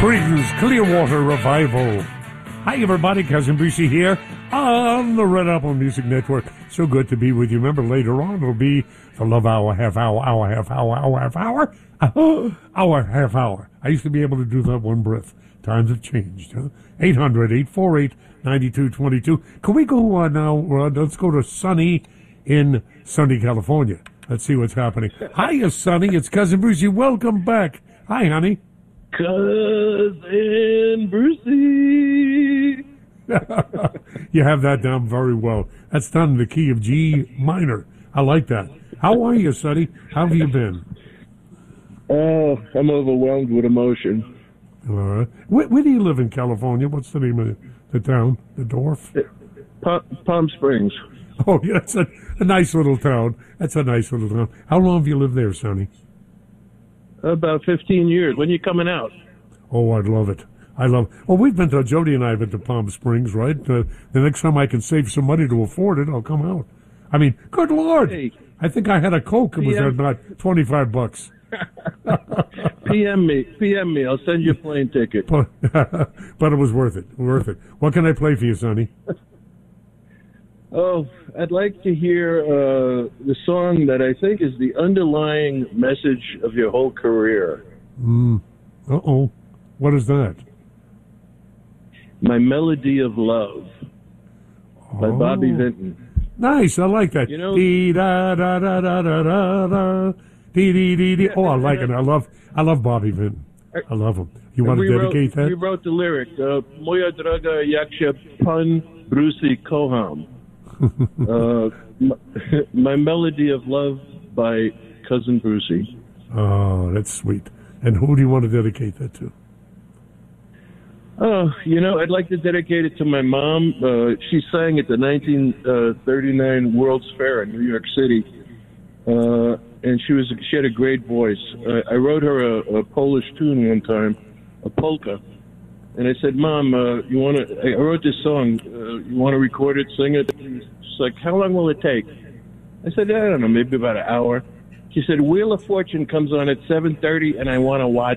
Springs Clearwater Revival. Hi, everybody. Cousin Brucey here on the Red Apple Music Network. So good to be with you. Remember, later on, it'll be the Love Hour, half hour, half hour. I used to be able to do that one breath. Times have changed. 800-848-9222. Can we go now? Let's go to Sunny in sunny California. Let's see what's happening. Hiya, Sunny. It's Cousin Brucey. Welcome back. Hi, honey. Cousin Brucey. You have that down very well. That's done in the key of G minor. I like that. How are you, Sonny? How have you been? Oh, I'm overwhelmed with emotion. All right. Where do you live in California? What's the name of the town? The Dorf? Palm Springs. Oh, yeah, that's a nice little town. That's a nice little town. How long have you lived there, Sonny? About 15 years. When are you coming out? Oh, I'd love it. Well, we've been to, Jody and I have been to Palm Springs, right? The next time I can save some money to afford it, I'll come out. I mean, good Lord. Hey, I think I had a Coke. It was about $25. PM me. I'll send you a plane ticket. But it was worth it. What can I play for you, Sonny? Oh, I'd like to hear the song that I think is the underlying message of your whole career. Uh-oh. What is that? My Melody of Love by Bobby Vinton. Nice. I like that. You know, Dee-da-da-da-da-da-da. Dee-dee-dee-dee. Oh, I like it. I love Bobby Vinton. I love him. You want to dedicate that? We wrote the lyric, Moja draga, jak się pan Brucey kocham. My Melody of Love by Cousin Brucey. Oh, that's sweet. And who do you want to dedicate that to? Oh, I'd like to dedicate it to my mom. She sang at the 1939 World's Fair in New York City, and she had a great voice. I wrote her a Polish tune one time, a polka, and I said, "Mom, I wrote this song. You want to record it, sing it?" She's like, "How long will it take?" I said, "I don't know, maybe about an hour." She said, "Wheel of Fortune comes on at 7:30, and I want to watch